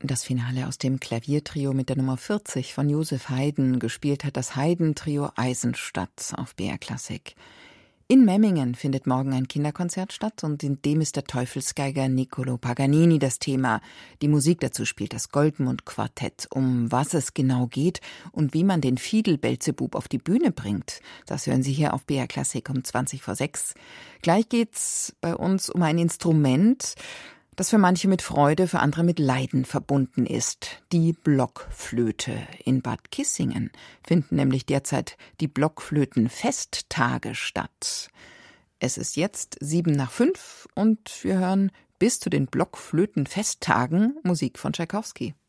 Das Finale aus dem Klaviertrio mit der Nummer 40 von Joseph Haydn. Gespielt hat das Haydn-Trio Eisenstadt auf BR Klassik. In Memmingen findet morgen ein Kinderkonzert statt und in dem ist der Teufelsgeiger Niccolò Paganini das Thema. Die Musik dazu spielt das Goldmund-Quartett. Um was es genau geht und wie man den Fiedel-Belzebub auf die Bühne bringt, das hören Sie hier auf BR Klassik um 6:20. Gleich geht's bei uns um ein Instrument, das für manche mit Freude, für andere mit Leiden verbunden ist. Die Blockflöte. In Bad Kissingen finden nämlich derzeit die Blockflöten-Festtage statt. Es ist jetzt 4:07 und wir hören bis zu den Blockflöten-Festtagen Musik von Tschaikowski.